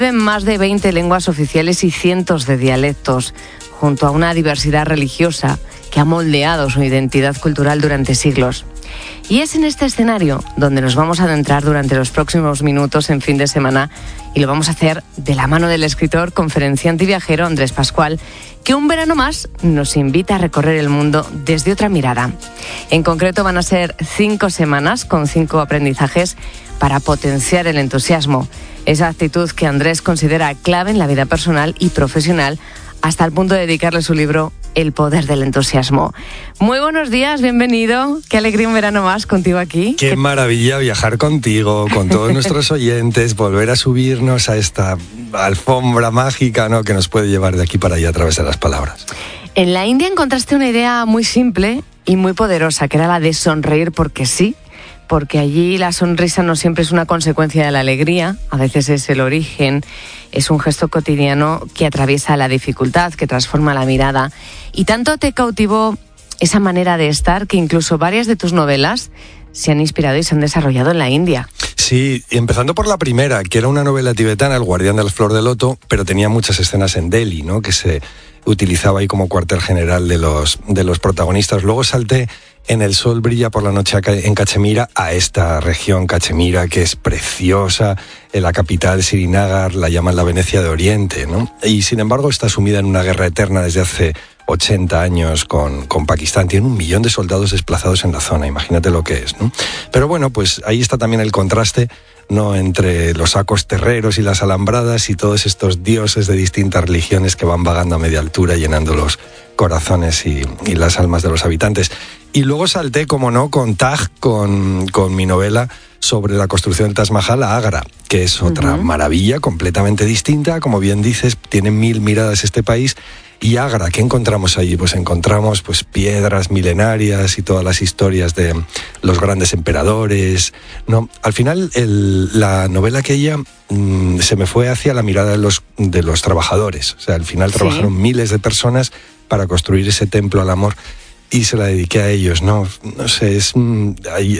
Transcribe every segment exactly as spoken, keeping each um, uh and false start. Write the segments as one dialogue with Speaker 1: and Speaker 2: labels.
Speaker 1: En más de veinte lenguas oficiales y cientos de dialectos, junto a una diversidad religiosa que ha moldeado su identidad cultural durante siglos. Y es en este escenario donde nos vamos a adentrar durante los próximos minutos en Fin de Semana, y lo vamos a hacer de la mano del escritor, conferenciante y viajero Andrés Pascual, que un verano más nos invita a recorrer el mundo desde otra mirada. En concreto van a ser cinco semanas con cinco aprendizajes para potenciar el entusiasmo, esa actitud que Andrés considera clave en la vida personal y profesional, hasta el punto de dedicarle su libro El poder del entusiasmo. Muy buenos días, bienvenido. Qué alegría un verano más contigo aquí.
Speaker 2: Qué maravilla viajar contigo, con todos nuestros oyentes, volver a subirnos a esta alfombra mágica, ¿no?, que nos puede llevar de aquí para allá a través de las palabras.
Speaker 1: En la India encontraste una idea muy simple y muy poderosa, que era la de sonreír porque sí, porque allí la sonrisa no siempre es una consecuencia de la alegría, a veces es el origen, es un gesto cotidiano que atraviesa la dificultad, que transforma la mirada. Y tanto te cautivó esa manera de estar que incluso varias de tus novelas se han inspirado y se han desarrollado en la India.
Speaker 2: Sí, empezando por la primera, que era una novela tibetana, El guardián de la flor de loto, pero tenía muchas escenas en Delhi, ¿no?, que se utilizaba ahí como cuartel general de los, de los protagonistas. Luego salté en El sol brilla por la noche en Cachemira, a esta región Cachemira, que es preciosa, en la capital Srinagar, la llaman la Venecia de Oriente, ¿no? Y sin embargo está sumida en una guerra eterna desde hace ochenta años con, con Pakistán. Tiene un millón de soldados desplazados en la zona, imagínate lo que es, ¿no? Pero bueno, pues ahí está también el contraste, ¿no?, entre los sacos terreros y las alambradas y todos estos dioses de distintas religiones que van vagando a media altura, llenando los corazones y, y las almas de los habitantes. Y luego salté, como no, con Taj, con, con mi novela sobre la construcción del Taj Mahal a Agra, que es otra uh-huh. maravilla completamente distinta. Como bien dices, tiene mil miradas este país. Y Agra, ¿qué encontramos allí? Pues encontramos pues piedras milenarias y todas las historias de los grandes emperadores, ¿no? Al final, el, la novela aquella mmm, se me fue hacia la mirada de los, de los trabajadores. O sea, al final ¿Sí? trabajaron miles de personas para construir ese templo al amor y se la dediqué a ellos, ¿no? No sé, es mmm, ahí,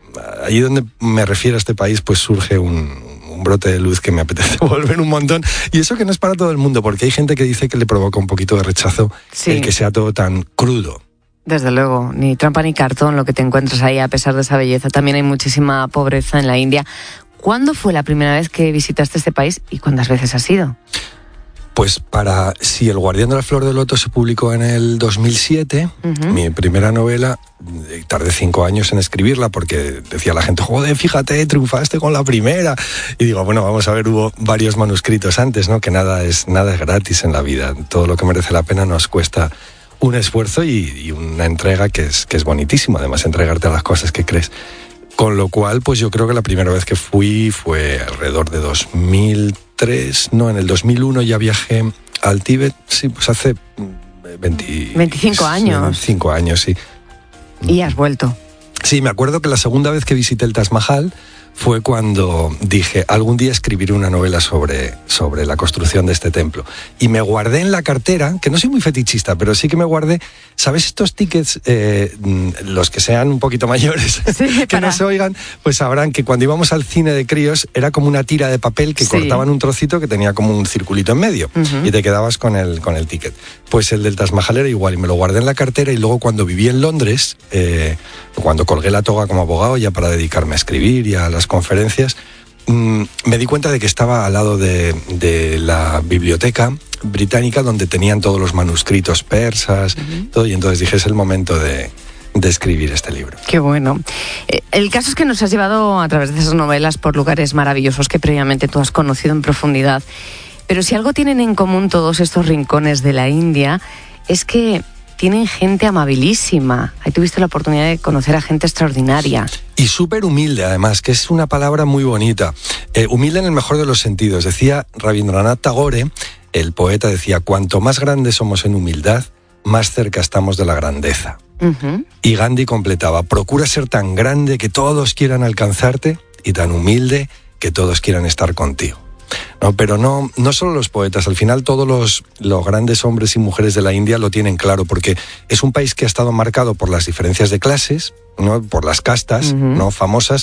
Speaker 2: ahí donde me refiero a este país, pues surge un... un brote de luz que me apetece volver un montón. Y eso que no es para todo el mundo, porque hay gente que dice que le provoca un poquito de rechazo sí. el que sea todo tan crudo.
Speaker 1: Desde luego, ni trampa ni cartón lo que te encuentras ahí, a pesar de esa belleza. También hay muchísima pobreza en la India. ¿Cuándo fue la primera vez que visitaste este país y cuántas veces has ido?
Speaker 2: Pues para, si El guardián de la flor de loto se publicó en el dos mil siete, uh-huh. mi primera novela, tardé cinco años en escribirla porque decía la gente, joder, fíjate, triunfaste con la primera. Y digo, bueno, vamos a ver, hubo varios manuscritos antes, ¿no? Que nada es, nada es gratis en la vida. Todo lo que merece la pena nos cuesta un esfuerzo y, y una entrega que es, que es bonitísimo, además, entregarte a las cosas que crees. Con lo cual, pues yo creo que la primera vez que fui fue alrededor de dos mil tres, no, en el dos mil uno ya viajé al Tíbet, sí, pues hace veinte,
Speaker 1: veinticinco años.
Speaker 2: veinticinco años, sí.
Speaker 1: ¿Y has vuelto?
Speaker 2: Sí, me acuerdo que la segunda vez que visité el Taj Mahal fue cuando dije, algún día escribiré una novela sobre, sobre la construcción de este templo. Y me guardé en la cartera, que no soy muy fetichista, pero sí que me guardé, ¿sabes estos tickets, eh, los que sean un poquito mayores, sí, que no se oigan, pues sabrán que cuando íbamos al cine de críos era como una tira de papel que sí. cortaban un trocito que tenía como un circulito en medio uh-huh. y te quedabas con el, con el ticket. Pues el del Taj Mahal era igual y me lo guardé en la cartera y luego cuando viví en Londres, eh, cuando colgué la toga como abogado ya para dedicarme a escribir y a las conferencias, mmm, me di cuenta de que estaba al lado de, de la biblioteca británica donde tenían todos los manuscritos persas, uh-huh. todo, y entonces dije, es el momento de, de escribir este libro.
Speaker 1: Qué bueno. El caso es que nos has llevado a través de esas novelas por lugares maravillosos que previamente tú has conocido en profundidad, pero si algo tienen en común todos estos rincones de la India es que tienen gente amabilísima. Ahí tuviste la oportunidad de conocer a gente extraordinaria.
Speaker 2: Y súper humilde, además, que es una palabra muy bonita. Eh, humilde en el mejor de los sentidos. Decía Rabindranath Tagore, el poeta, decía, cuanto más grandes somos en humildad, más cerca estamos de la grandeza. Uh-huh. Y Gandhi completaba, procura ser tan grande que todos quieran alcanzarte y tan humilde que todos quieran estar contigo. No, pero no, no solo los poetas, al final todos los, los grandes hombres y mujeres de la India lo tienen claro, porque es un país que ha estado marcado por las diferencias de clases, ¿no? Por las castas, uh-huh. ¿no? famosas,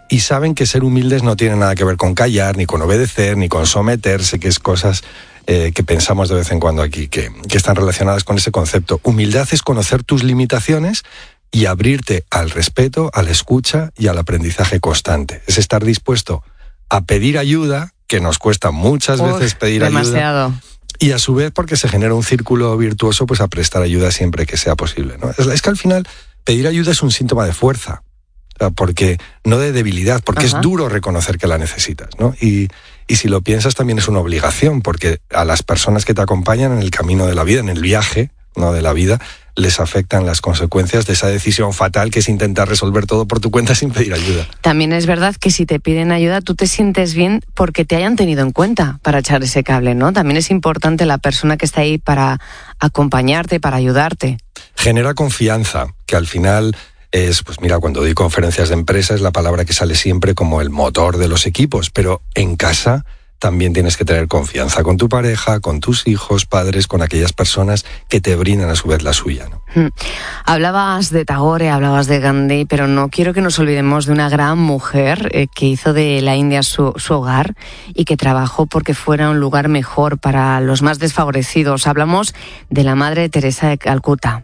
Speaker 2: y saben que ser humildes no tiene nada que ver con callar, ni con obedecer, ni con someterse, que es cosas eh, que pensamos de vez en cuando aquí, que, que están relacionadas con ese concepto. Humildad es conocer tus limitaciones y abrirte al respeto, a la escucha y al aprendizaje constante. Es estar dispuesto a pedir ayuda, que nos cuesta muchas
Speaker 1: Uf,
Speaker 2: veces pedir
Speaker 1: demasiado.
Speaker 2: ayuda. Y a su vez, porque se genera un círculo virtuoso, pues a prestar ayuda siempre que sea posible, ¿no? Es, es que al final pedir ayuda es un síntoma de fuerza, o sea, porque no de debilidad, porque Ajá. es duro reconocer que la necesitas, ¿no? Y, y si lo piensas también es una obligación, porque a las personas que te acompañan en el camino de la vida, en el viaje, ¿no?, de la vida, les afectan las consecuencias de esa decisión fatal que es intentar resolver todo por tu cuenta sin pedir ayuda.
Speaker 1: También es verdad que si te piden ayuda tú te sientes bien porque te hayan tenido en cuenta para echar ese cable, ¿no? También es importante la persona que está ahí para acompañarte, para ayudarte.
Speaker 2: Genera confianza, que al final es, pues mira, cuando doy conferencias de empresa es la palabra que sale siempre como el motor de los equipos, pero en casa también tienes que tener confianza con tu pareja, con tus hijos, padres, con aquellas personas que te brindan a su vez la suya, ¿no?
Speaker 1: Hmm. Hablabas de Tagore, hablabas de Gandhi, pero no quiero que nos olvidemos de una gran mujer eh, que hizo de la India su, su hogar y que trabajó porque fuera un lugar mejor para los más desfavorecidos. Hablamos de la Madre Teresa de Calcuta.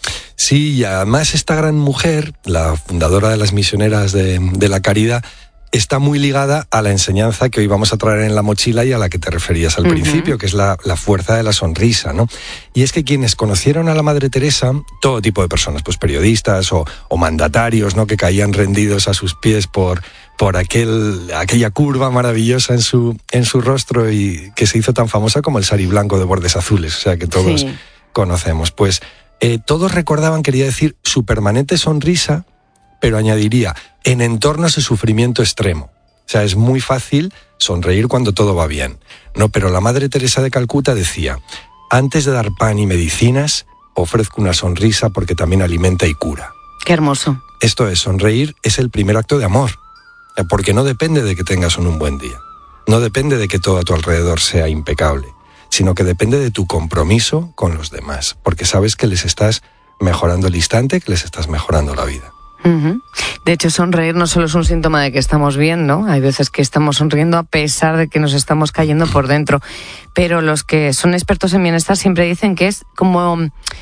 Speaker 2: Sí, y además esta gran mujer, la fundadora de las misioneras de, de la caridad, está muy ligada a la enseñanza que hoy vamos a traer en la mochila y a la que te referías al uh-huh. principio, que es la, la fuerza de la sonrisa, ¿no? Y es que quienes conocieron a la Madre Teresa, todo tipo de personas, pues periodistas o, o mandatarios, ¿no?, que caían rendidos a sus pies por, por aquel, aquella curva maravillosa en su, en su rostro y que se hizo tan famosa como el sari blanco de bordes azules, o sea, que todos sí. conocemos. Pues eh, todos recordaban, quería decir, su permanente sonrisa, pero añadiría, en entornos de sufrimiento extremo. O sea, es muy fácil sonreír cuando todo va bien, ¿no? Pero la Madre Teresa de Calcuta decía, antes de dar pan y medicinas, ofrezco una sonrisa porque también alimenta y cura.
Speaker 1: Qué hermoso.
Speaker 2: Esto es, sonreír es el primer acto de amor, porque no depende de que tengas un buen día, no depende de que todo a tu alrededor sea impecable, sino que depende de tu compromiso con los demás, porque sabes que les estás mejorando el instante, que les estás mejorando la vida.
Speaker 1: Uh-huh. De hecho, sonreír no solo es un síntoma de que estamos bien, ¿no? Hay veces que estamos sonriendo a pesar de que nos estamos cayendo por dentro. Pero los que son expertos en bienestar siempre dicen que es como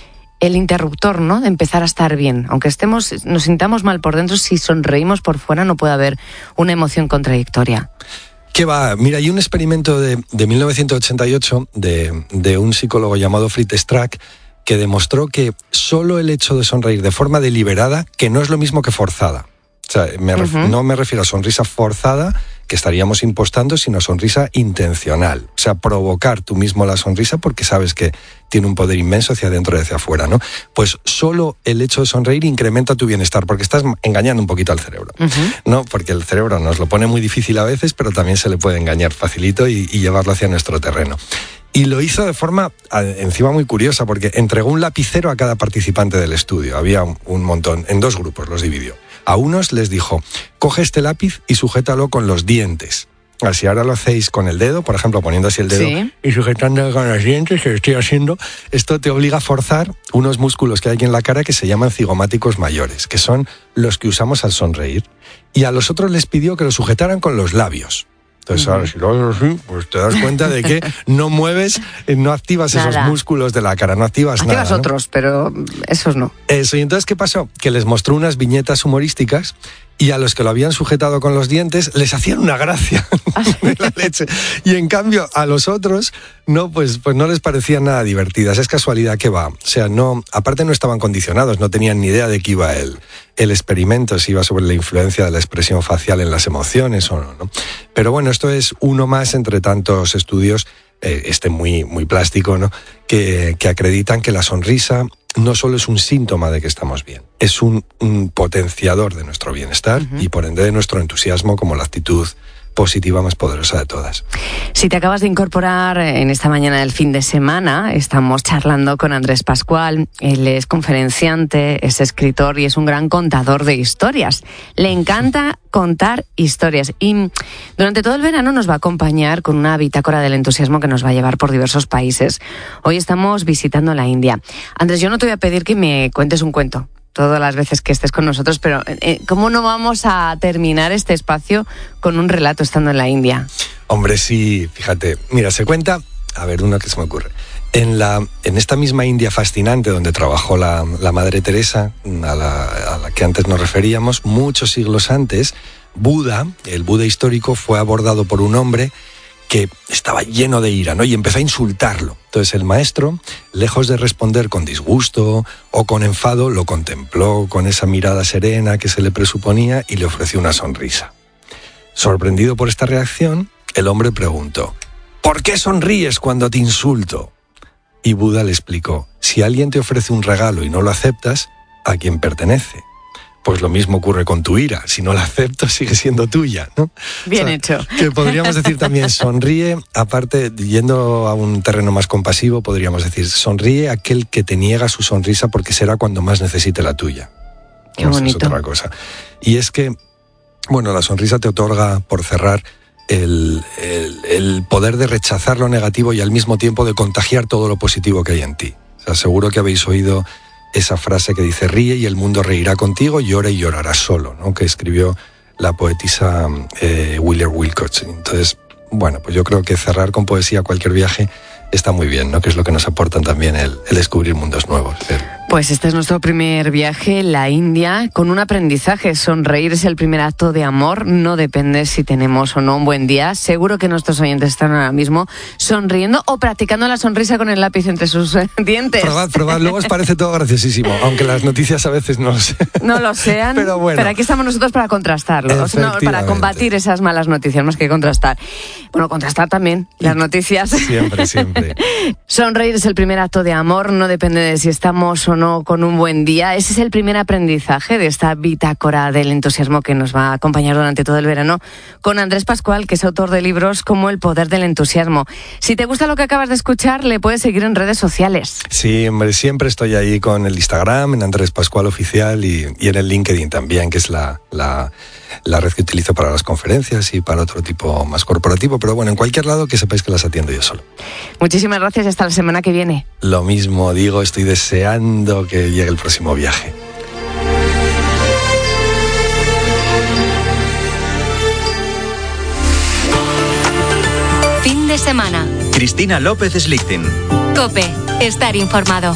Speaker 1: el interruptor, ¿no?, de empezar a estar bien. Aunque estemos, nos sintamos mal por dentro, si sonreímos por fuera no puede haber una emoción contradictoria.
Speaker 2: ¿Qué va? Mira, hay un experimento de, de mil novecientos ochenta y ocho de, de un psicólogo llamado Fritz Strack que demostró que solo el hecho de sonreír de forma deliberada, que no es lo mismo que forzada. O sea, me ref- uh-huh. no me refiero a sonrisa forzada, que estaríamos impostando, sino sonrisa intencional. O sea, provocar tú mismo la sonrisa porque sabes que tiene un poder inmenso hacia adentro y hacia afuera, ¿no? Pues solo el hecho de sonreír incrementa tu bienestar, porque estás engañando un poquito al cerebro, uh-huh. ¿no? Porque el cerebro nos lo pone muy difícil a veces, pero también se le puede engañar facilito y, y llevarlo hacia nuestro terreno. Y lo hizo de forma, encima, muy curiosa, porque entregó un lapicero a cada participante del estudio. Había un montón, en dos grupos los dividió. A unos les dijo, coge este lápiz y sujétalo con los dientes. Si ahora lo hacéis con el dedo, por ejemplo, poniendo así el dedo sí. y sujetando con los dientes, que lo estoy haciendo, esto te obliga a forzar unos músculos que hay aquí en la cara que se llaman cigomáticos mayores, que son los que usamos al sonreír. Y a los otros les pidió que lo sujetaran con los labios. Entonces, ahora, si lo haces así, pues te das cuenta de que no mueves, no activas nada. Esos músculos de la cara, no activas,
Speaker 1: activas
Speaker 2: nada. Activas
Speaker 1: otros, ¿no? Pero esos no.
Speaker 2: Eso, y entonces, ¿qué pasó? Que les mostró unas viñetas humorísticas y a los que lo habían sujetado con los dientes les hacían una gracia de la leche. Y en cambio, a los otros, no, pues, pues no les parecían nada divertidas. Es casualidad que va. O sea, no, aparte no estaban condicionados, no tenían ni idea de qué iba el, el experimento, si iba sobre la influencia de la expresión facial en las emociones o no, ¿no? Pero bueno, esto es uno más entre tantos estudios, eh, este muy, muy plástico, ¿no?, que, que acreditan que la sonrisa no solo es un síntoma de que estamos bien, es un, un potenciador de nuestro bienestar uh-huh. y por ende de nuestro entusiasmo como la actitud positiva más poderosa de todas.
Speaker 1: Si te acabas de incorporar en esta mañana del fin de semana, estamos charlando con Andrés Pascual. Él es conferenciante, es escritor y es un gran contador de historias. Le encanta contar historias y durante todo el verano nos va a acompañar con una bitácora del entusiasmo que nos va a llevar por diversos países. Hoy estamos visitando la India. Andrés, yo no te voy a pedir que me cuentes un cuento. todas las veces que estés con nosotros, pero eh, ¿cómo no vamos a terminar este espacio con un relato estando en la India?
Speaker 2: Hombre, sí, fíjate. Mira, se cuenta, a ver, uno que se me ocurre. En, la, en esta misma India fascinante donde trabajó la, la Madre Teresa, a la, a la que antes nos referíamos, muchos siglos antes, Buda, el Buda histórico, fue abordado por un hombre que estaba lleno de ira, ¿no? Y empezó a insultarlo. Entonces el maestro, lejos de responder con disgusto o con enfado, lo contempló con esa mirada serena que se le presuponía y le ofreció una sonrisa. Sorprendido por esta reacción, el hombre preguntó: ¿por qué sonríes cuando te insulto? Y Buda le explicó: si alguien te ofrece un regalo y no lo aceptas, ¿a quién pertenece? Pues lo mismo ocurre con tu ira. Si no la acepto, sigue siendo tuya, ¿no?
Speaker 1: Bien
Speaker 2: o sea,
Speaker 1: hecho.
Speaker 2: Que podríamos decir también, sonríe, aparte, yendo a un terreno más compasivo, podríamos decir, sonríe aquel que te niega su sonrisa porque será cuando más necesite la tuya.
Speaker 1: Qué bonito.
Speaker 2: Es otra cosa. Y es que, bueno, la sonrisa te otorga, por cerrar, el, el, el poder de rechazar lo negativo y al mismo tiempo de contagiar todo lo positivo que hay en ti. O sea, seguro que habéis oído esa frase que dice: ríe y el mundo reirá contigo, llora y llorarás solo, ¿no? Que escribió la poetisa eh, William Wilcox. Entonces, bueno, pues yo creo que cerrar con poesía cualquier viaje está muy bien, ¿no? Que es lo que nos aportan también el, el descubrir mundos nuevos. El...
Speaker 1: Pues este es nuestro primer viaje, la India, con un aprendizaje. Sonreír es el primer acto de amor, no depende si tenemos o no un buen día. Seguro que nuestros oyentes están ahora mismo sonriendo o practicando la sonrisa con el lápiz entre sus eh, dientes.
Speaker 2: Probad, probad, luego os parece todo graciosísimo, aunque las noticias a veces no,
Speaker 1: no lo sean,
Speaker 2: pero bueno.
Speaker 1: Pero aquí estamos nosotros para contrastarlo, no, para combatir esas malas noticias, más que contrastar. Bueno, contrastar también las noticias.
Speaker 2: Siempre, siempre.
Speaker 1: Sonreír es el primer acto de amor, no depende de si estamos o no con un buen día. Ese es el primer aprendizaje de esta bitácora del entusiasmo que nos va a acompañar durante todo el verano con Andrés Pascual, que es autor de libros como El poder del entusiasmo. Si te gusta lo que acabas de escuchar, le puedes seguir en redes sociales.
Speaker 2: Sí, hombre, siempre estoy ahí con el Instagram, en Andrés Pascual Oficial, y, y en el LinkedIn también, que es la, la, la red que utilizo para las conferencias y para otro tipo más corporativo. Pero bueno, en cualquier lado que sepáis que las atiendo yo solo.
Speaker 1: Muchísimas gracias y hasta la semana que viene.
Speaker 2: Lo mismo digo, estoy deseando que llegue el próximo viaje.
Speaker 3: Fin de semana.
Speaker 4: Cristina López Slichting.
Speaker 3: COPE. Estar informado.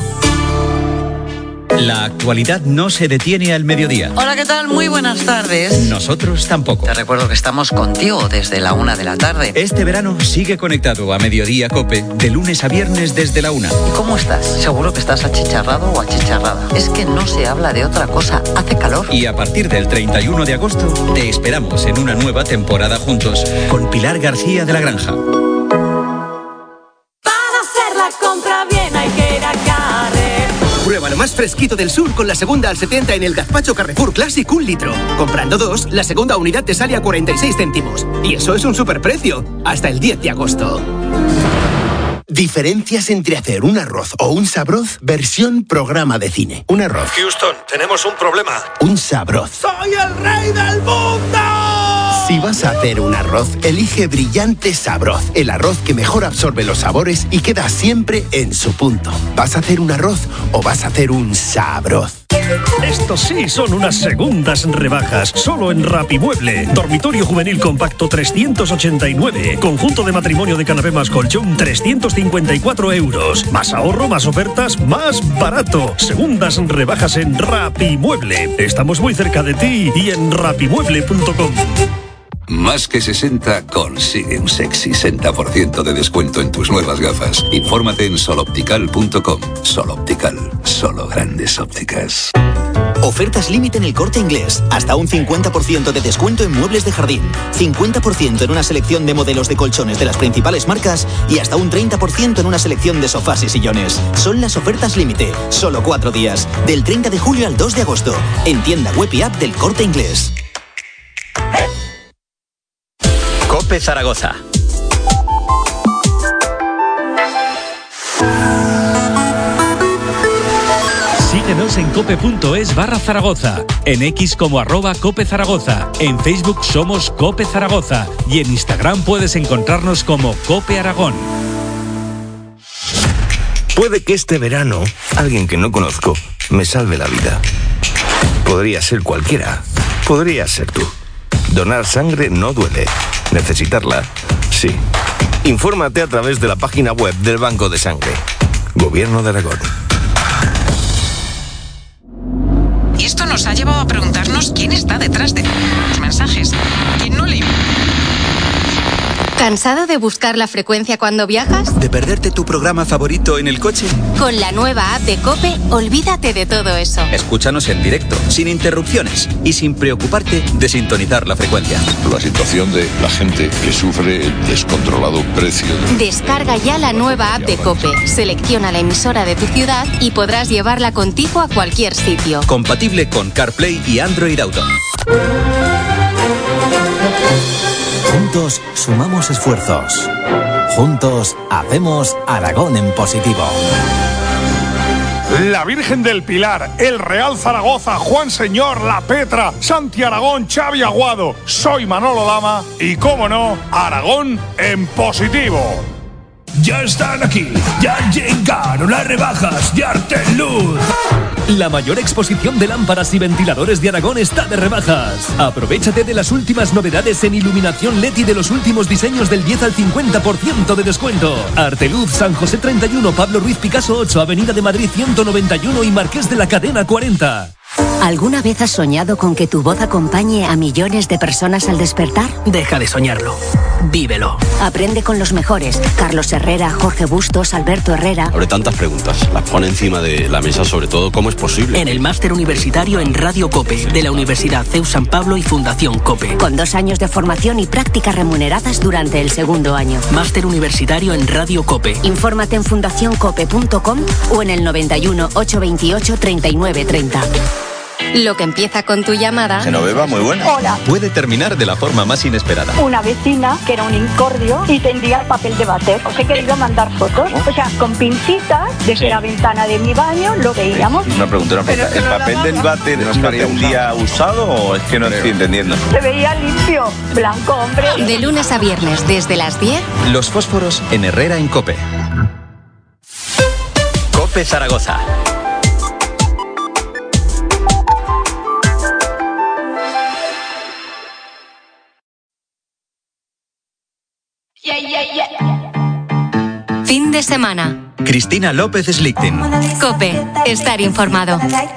Speaker 4: La actualidad no se detiene al mediodía.
Speaker 5: Hola, ¿qué tal? Muy buenas tardes.
Speaker 4: Nosotros tampoco.
Speaker 5: Te recuerdo que estamos contigo desde la una de la tarde.
Speaker 4: Este verano sigue conectado a Mediodía COPE de lunes a viernes desde la una.
Speaker 5: ¿Y cómo estás? Seguro que estás achicharrado o achicharrada. Es que no se habla de otra cosa. Hace calor.
Speaker 4: Y a partir del treinta y uno de agosto te esperamos en una nueva temporada juntos con Pilar García de la Granja.
Speaker 6: Para hacer la compra bien hay que ir a Carrefour.
Speaker 7: Prueba lo más fresquito del sur con la segunda al setenta en el gazpacho Carrefour Classic un litro. Comprando dos, la segunda unidad te sale a cuarenta y seis céntimos. Y eso es un superprecio. Hasta el diez de agosto.
Speaker 8: Diferencias entre hacer un arroz o un sabroz, versión programa de cine. Un arroz.
Speaker 2: Houston, tenemos un problema.
Speaker 8: Un sabroz.
Speaker 7: ¡Soy el rey del mundo!
Speaker 8: Si vas a hacer un arroz, elige Brillante Sabroz, el arroz que mejor absorbe los sabores y queda siempre en su punto. ¿Vas a hacer un arroz o vas a hacer un sabroz?
Speaker 9: Estos sí son unas segundas rebajas, solo en Rapimueble. Dormitorio juvenil compacto trescientos ochenta y nueve. Conjunto de matrimonio de canapé más colchón trescientos cincuenta y cuatro euros. Más ahorro, más ofertas, más barato. Segundas rebajas en Rapimueble. Estamos muy cerca de ti y en rapimueble punto com.
Speaker 10: Más que sesenta consigue un sexy sesenta por ciento de descuento en tus nuevas gafas. Infórmate en soloptical punto com. Soloptical, solo grandes ópticas.
Speaker 11: Ofertas límite en El Corte Inglés. Hasta un cincuenta por ciento de descuento en muebles de jardín. cincuenta por ciento en una selección de modelos de colchones de las principales marcas y hasta un treinta por ciento en una selección de sofás y sillones. Son las ofertas límite. Solo cuatro días. Del treinta de julio al dos de agosto. En tienda web y app del Corte Inglés.
Speaker 4: COPE Zaragoza. Síguenos en cope.es barra Zaragoza, en X como arroba Cope Zaragoza, en Facebook somos Cope Zaragoza y en Instagram puedes encontrarnos como Cope Aragón.
Speaker 12: Puede que este verano alguien que no conozco me salve la vida. Podría ser cualquiera. Podría ser tú. Donar sangre no duele. Necesitarla, sí. Infórmate a través de la página web del Banco de Sangre. Gobierno de Aragón.
Speaker 13: Y esto nos ha llevado a preguntarnos quién está detrás de los mensajes. ¿Quién no le...
Speaker 3: ¿Cansado de buscar la frecuencia cuando viajas?
Speaker 14: ¿De perderte tu programa favorito en el coche?
Speaker 3: Con la nueva app de COPE, olvídate de todo eso.
Speaker 14: Escúchanos en directo, sin interrupciones y sin preocuparte de sintonizar la frecuencia.
Speaker 15: La situación de la gente que sufre el descontrolado precio. De...
Speaker 3: Descarga ya la nueva app de COPE, selecciona la emisora de tu ciudad y podrás llevarla contigo a cualquier sitio.
Speaker 14: Compatible con CarPlay y Android Auto.
Speaker 16: Juntos sumamos esfuerzos. Juntos hacemos Aragón en positivo.
Speaker 17: La Virgen del Pilar, el Real Zaragoza, Juan Señor, La Petra, Santi Aragón, Xavi Aguado. Soy Manolo Lama y, cómo no, Aragón en positivo.
Speaker 9: Ya están aquí, ya llegaron las rebajas de Arteluz. La mayor exposición de lámparas y ventiladores de Aragón está de rebajas. Aprovechate de las últimas novedades en iluminación L E D y de los últimos diseños del diez al cincuenta por ciento de descuento. Arteluz, San José treinta y uno, Pablo Ruiz Picasso ocho, Avenida de Madrid ciento noventa y uno y Marqués de la Cadena cuarenta.
Speaker 18: ¿Alguna vez has soñado con que tu voz acompañe a millones de personas al despertar?
Speaker 19: Deja de soñarlo. Vívelo.
Speaker 18: Aprende con los mejores. Carlos Herrera, Jorge Bustos, Alberto Herrera.
Speaker 20: Abre tantas preguntas. Las pone encima de la mesa, sobre todo, ¿cómo es posible?
Speaker 19: En el máster universitario en Radio COPE, de la Universidad C E U San Pablo y Fundación COPE.
Speaker 18: Con dos años de formación y prácticas remuneradas durante el segundo año.
Speaker 19: Máster universitario en Radio COPE.
Speaker 18: Infórmate en fundación cope punto com o en el noventa y uno, ochocientos veintiocho, treinta y nueve treinta.
Speaker 3: Lo que empieza con tu llamada...
Speaker 21: Genoveva, muy buena.
Speaker 22: Hola.
Speaker 21: Puede terminar de la forma más inesperada.
Speaker 22: Una vecina que era un incordio y tendría el papel de váter. Os he querido mandar fotos. O sea, con pincitas, desde sí. la ventana de mi baño lo veíamos.
Speaker 21: Sí. Una pregunta, una pregunta. ¿El papel del váter no estaría un día usado o es que no estoy entendiendo?
Speaker 22: Se veía limpio, blanco, hombre.
Speaker 3: De lunes a viernes, desde las diez...
Speaker 21: Los fósforos en Herrera en COPE.
Speaker 14: COPE Zaragoza.
Speaker 3: Fin de semana.
Speaker 14: Cristina López Slichting.
Speaker 3: COPE, estar informado.